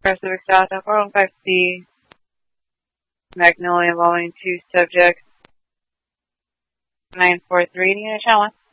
Pacific South, 415C, Magnolia involving 2 subjects, 943, Nina Chalmers.